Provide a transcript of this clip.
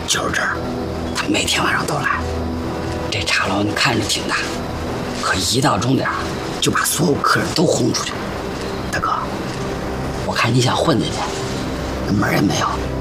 就是这儿，他每天晚上都来。这茶楼你看着挺大，可一到钟点就把所有客人都轰出去。大哥，我看你想混进去，那门也没有。